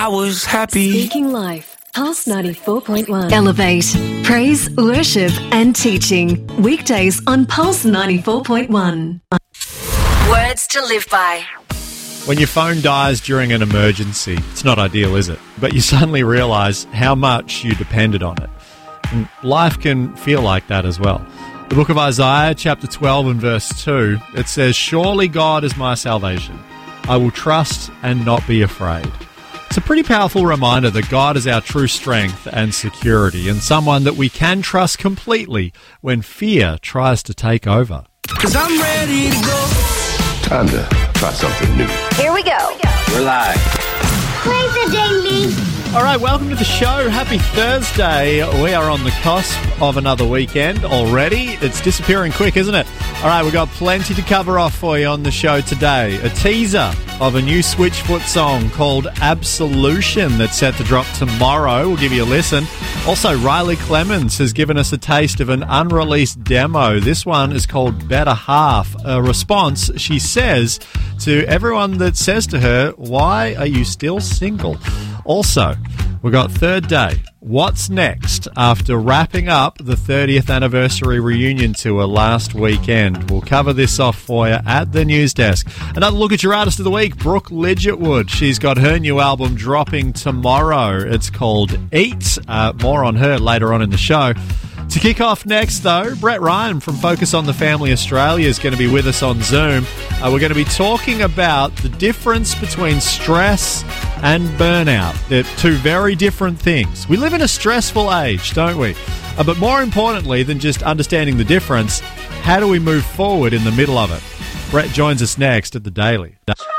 I was happy. Speaking Life, Pulse 94.1. Elevate, praise, worship and teaching. Weekdays on Pulse 94.1. Words to live by. When your phone dies during an emergency, it's not ideal, is it? But you suddenly realise how much you depended on it. And life can feel like that as well. The book of Isaiah, chapter 12 and verse 2, it says, "Surely God is my salvation. I will trust and not be afraid." It's a pretty powerful reminder that God is our true strength and security, and someone that we can trust completely when fear tries to take over. 'Cause I'm ready to go. Time to try something new. Here we go. We're live. Play the ding-ding. All right, welcome to the show. Happy Thursday. We are on the cusp of another weekend already. It's disappearing quick, isn't it? All right, we've got plenty to cover off for you on the show today. A teaser of a new Switchfoot song called Absolution that's set to drop tomorrow. We'll give you a listen. Also, Riley Clemens has given us a taste of an unreleased demo. This one is called Better Half, a response, she says, to everyone that says to her, "Why are you still single?" Also, we've got Third Day. What's next after wrapping up the 30th anniversary reunion tour last weekend? We'll cover this off for you at the news desk. Another look at your artist of the week, Brooke Lidgetwood. She's got her new album dropping tomorrow. It's called Eat. More on her later on in the show. To kick off next, though, Brett Ryan from Focus on the Family Australia is going to be with us on Zoom. We're going to be talking about the difference between stress and burnout. They're two very different things. We live in a stressful age, don't we? But more importantly than just understanding the difference, how do we move forward in the middle of it? Brett joins us next at The Daily.